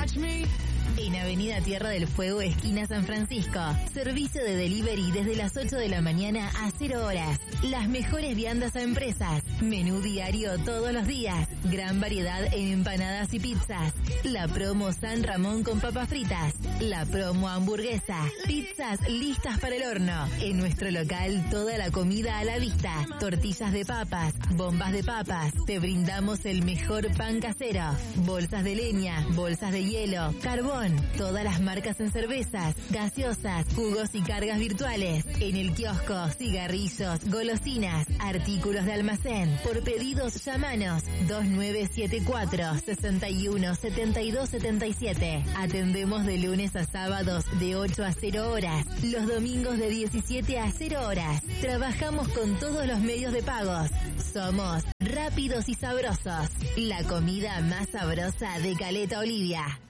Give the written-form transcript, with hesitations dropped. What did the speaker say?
En Avenida Tierra del Fuego, esquina San Francisco. Servicio de delivery desde las 8 de la mañana a 0 horas. Las mejores viandas a empresas. Menú diario todos los días. Gran variedad en empanadas y pizzas. La promo San Ramón con papas fritas. La promo hamburguesa. Pizzas listas para el horno. En nuestro local toda la comida a la vista. Tortillas de papas, bombas de papas. Te brindamos el mejor pan casero. Bolsas de leña, bolsas de hielo, carbón. Todas las marcas en cervezas, gaseosas, jugos y cargas virtuales. En el kiosco, cigarrillos, golosinas, artículos de almacén. Por pedidos, llamanos 2974-617277. Atendemos de lunes a sábados de 8 a 0 horas. Los domingos de 17 a 0 horas. Trabajamos con todos los medios de pagos. Somos rápidos y sabrosos. La comida más sabrosa de Caleta Olivia.